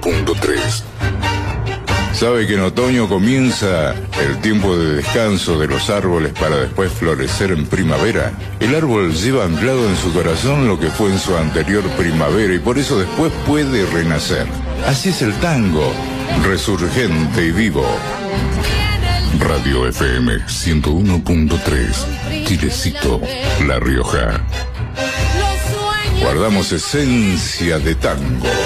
101.3. Sabe que en otoño comienza el tiempo de descanso de los árboles para después florecer en primavera. El árbol lleva anclado en su corazón lo que fue en su anterior primavera y por eso después puede renacer. Así es el tango, resurgente y vivo. Radio FM 101.3, Chilecito, La Rioja. Guardamos esencia de tango.